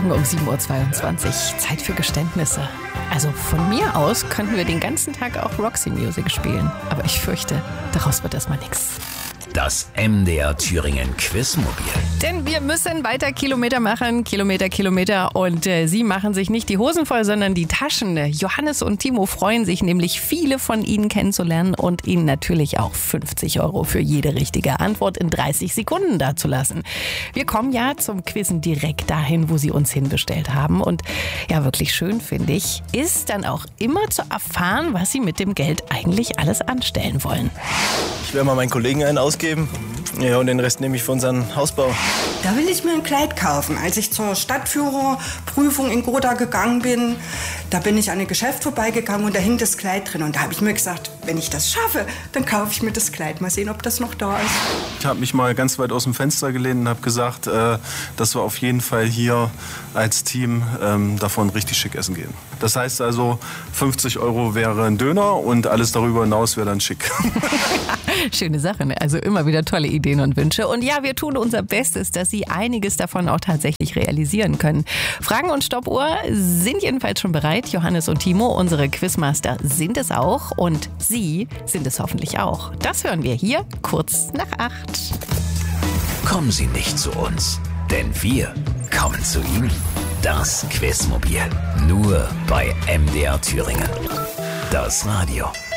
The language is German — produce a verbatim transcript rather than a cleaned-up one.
Morgen um sieben Uhr zweiundzwanzig. Zeit für Geständnisse. Also von mir aus könnten wir den ganzen Tag auch Roxy Music spielen. Aber ich fürchte, daraus wird erstmal nichts. Das M D R Thüringen Quizmobil. Denn wir müssen weiter Kilometer machen, Kilometer, Kilometer. Und äh, sie machen sich nicht die Hosen voll, sondern die Taschen. Johannes und Timo freuen sich nämlich, viele von ihnen kennenzulernen und ihnen natürlich auch fünfzig Euro für jede richtige Antwort in dreißig Sekunden dazulassen. Wir kommen ja zum Quizzen direkt dahin, wo sie uns hinbestellt haben. Und ja, wirklich schön, finde ich, ist dann auch immer zu erfahren, was sie mit dem Geld eigentlich alles anstellen wollen. Ich werde mal meinen Kollegen einen ausgeben. Ja, und den Rest nehme ich für unseren Hausbau. Da will ich mir ein Kleid kaufen. Als ich zur Stadtführerprüfung in Gotha gegangen bin, da bin ich an ein Geschäft vorbeigegangen und da hing das Kleid drin. Und da habe ich mir gesagt, wenn ich das schaffe, dann kaufe ich mir das Kleid. Mal sehen, ob das noch da ist. Ich habe mich mal ganz weit aus dem Fenster gelehnt und habe gesagt, äh, dass wir auf jeden Fall hier als Team ähm, davon richtig schick essen gehen. Das heißt also, fünfzig Euro wäre ein Döner und alles darüber hinaus wäre dann schick. Schöne Sache, ne? Also immer wieder tolle Ideen und Wünsche. Und ja, wir tun unser Bestes, dass Sie einiges davon auch tatsächlich realisieren können. Fragen und Stoppuhr sind jedenfalls schon bereit. Johannes und Timo, unsere Quizmaster, sind es auch. Und Sie sind es hoffentlich auch. Das hören wir hier kurz nach acht. Kommen Sie nicht zu uns, denn wir kommen zu Ihnen. Das Quizmobil. Nur bei M D R Thüringen. Das Radio.